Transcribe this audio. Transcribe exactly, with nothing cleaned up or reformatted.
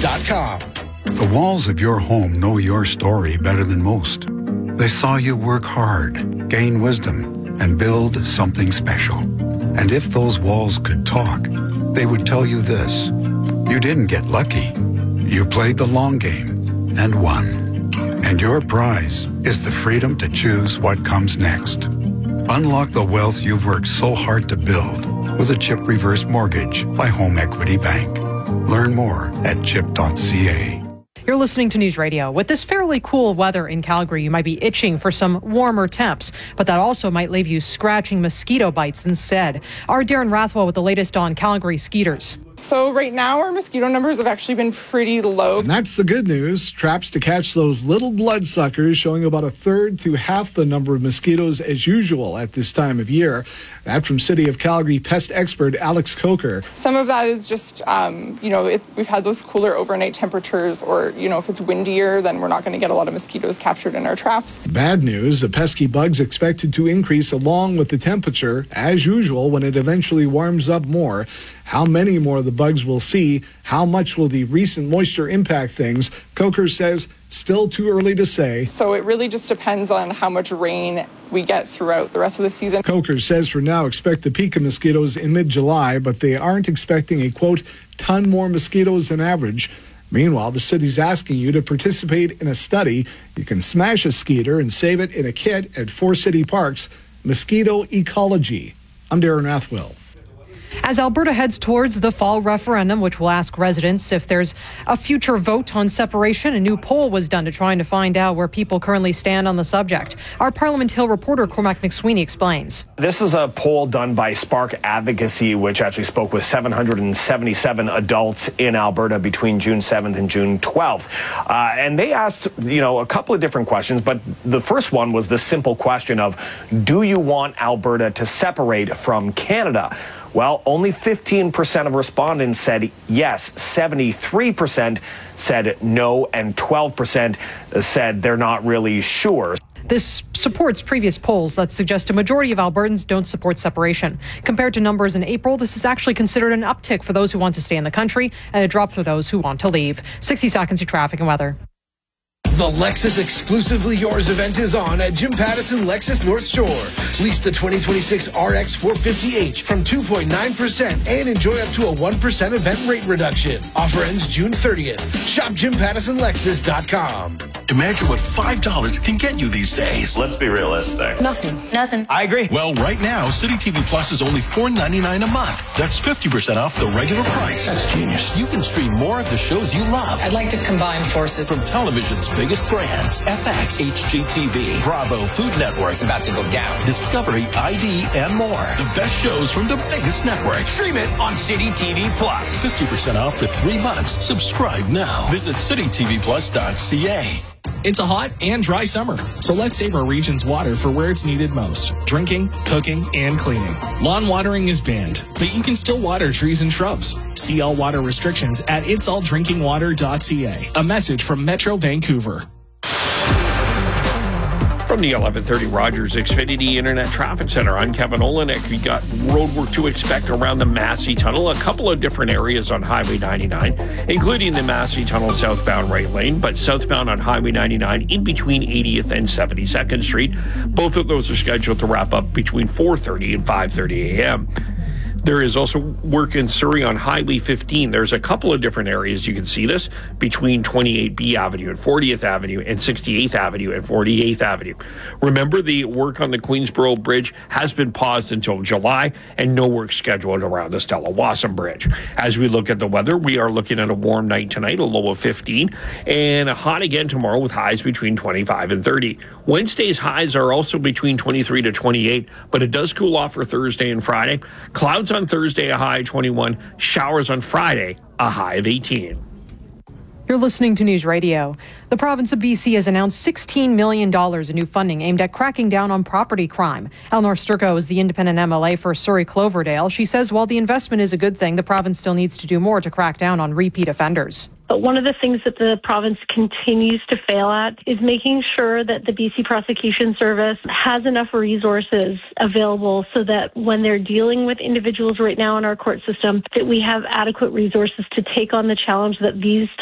dot com. The walls of your home know your story better than most. They saw you work hard, gain wisdom, and build something special. And if those walls could talk, they would tell you this. You didn't get lucky. You played the long game and won. And your prize is the freedom to choose what comes next. Unlock the wealth you've worked so hard to build with a CHIP reverse mortgage by Home Equity Bank. Learn more at chip dot c a. You're listening to News Radio. With this fairly cool weather in Calgary, you might be itching for some warmer temps, but that also might leave you scratching mosquito bites instead. Our Darren Rathwell with the latest on Calgary skeeters. So right now our mosquito numbers have actually been pretty low. And that's the good news. Traps to catch those little bloodsuckers showing about a third to half the number of mosquitoes as usual at this time of year. That from City of Calgary pest expert Alex Coker. Some of that is just, um, you know, it, we've had those cooler overnight temperatures, or, you know, if it's windier, then we're not going to get a lot of mosquitoes captured in our traps. Bad news, the pesky bugs expected to increase along with the temperature as usual when it eventually warms up more. How many more of the bugs we'll see? How much will the recent moisture impact things? Coker says still too early to say. So it really just depends on how much rain we get throughout the rest of the season. Coker says for now expect the peak of mosquitoes in mid-July, but they aren't expecting a, quote, ton more mosquitoes than average. Meanwhile, the city's asking you to participate in a study. You can smash a skeeter and save it in a kit at four city parks. Mosquito Ecology. I'm Darren Rathwell. As Alberta heads towards the fall referendum, which will ask residents if there's a future vote on separation, a new poll was done to try to find out where people currently stand on the subject. Our Parliament Hill reporter Cormac McSweeney explains. This is a poll done by Spark Advocacy, which actually spoke with seven hundred seventy-seven adults in Alberta between June seventh and June twelfth. Uh, and they asked, you know, a couple of different questions, but the first one was the simple question of, do you want Alberta to separate from Canada? Well, only fifteen percent of respondents said yes, seventy-three percent said no, and twelve percent said they're not really sure. This supports previous polls that suggest a majority of Albertans don't support separation. Compared to numbers in April, this is actually considered an uptick for those who want to stay in the country and a drop for those who want to leave. sixty seconds of traffic and weather. The Lexus Exclusively Yours event is on at Jim Pattison Lexus North Shore. Lease the twenty twenty-six R X four fifty H from two point nine percent and enjoy up to a one percent event rate reduction. Offer ends June thirtieth. Shop Jim Pattison Lexus dot com. Imagine what five dollars can get you these days. Let's be realistic. Nothing. Nothing. I agree. Well, right now, City T V Plus is only four ninety-nine a month. That's fifty percent off the regular price. That's genius. You can stream more of the shows you love. I'd like to combine forces. From television's biggest brands, F X, H G T V, Bravo, Food Network. It's about to go down. Discovery, I D, and more. The best shows from the biggest networks. Stream it on City T V Plus. fifty percent off for three months. Subscribe now. Visit city t v plus dot c a. It's a hot and dry summer, so let's save our region's water for where it's needed most: drinking, cooking, and cleaning. Lawn watering is banned, but you can still water trees and shrubs. See all water restrictions at its all drinking water dot c a. A message from Metro Vancouver. From the eleven thirty Rogers Xfinity Internet Traffic Center, I'm Kevin Olenek. We got road work to expect around the Massey Tunnel, a couple of different areas on Highway ninety-nine, including the Massey Tunnel southbound right lane, but southbound on Highway ninety-nine in between eightieth and seventy-second Street. Both of those are scheduled to wrap up between four thirty and five thirty a.m. There is also work in Surrey on Highway fifteen. There's a couple of different areas you can see this between twenty-eight B Avenue and fortieth Avenue and sixty-eighth Avenue and forty-eighth Avenue. Remember, the work on the Queensboro Bridge has been paused until July, and no work scheduled around the Stella Wasson Bridge. As we look at the weather, we are looking at a warm night tonight, a low of fifteen, and hot again tomorrow with highs between twenty-five and thirty. Wednesday's highs are also between twenty-three to twenty-eight, but it does cool off for Thursday and Friday. Clouds on Thursday, a high of twenty-one. Showers on Friday, a high of eighteen. You're listening to News Radio. The province of B C has announced sixteen million dollars in new funding aimed at cracking down on property crime. Eleanor Sturko is the independent M L A for Surrey Cloverdale. She says while the investment is a good thing, the province still needs to do more to crack down on repeat offenders. But one of the things that the province continues to fail at is making sure that the B C Prosecution Service has enough resources available so that when they're dealing with individuals right now in our court system, that we have adequate resources to take on the challenge that these